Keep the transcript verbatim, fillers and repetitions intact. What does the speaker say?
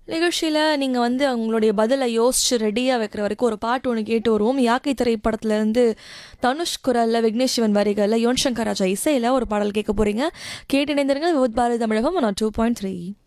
நிகழ்ச்சியில் நீங்கள் வந்து உங்களுடைய பதிலை யோசிச்சு ரெடியாக வைக்கிற வரைக்கும் ஒரு பாட்டு ஒன்று கேட்டு வருவோம். யாக்கை திரைப்படத்துலேருந்து தனுஷ் குரலில் விக்னேஷ் சிவன் வரிகளில் யுவன் சங்கர் ராஜா இசையில் ஒரு பாடல் கேட்க போகிறீங்க. கேட்டு இணைந்திருங்க with Bharathi Tamilagam one two point three.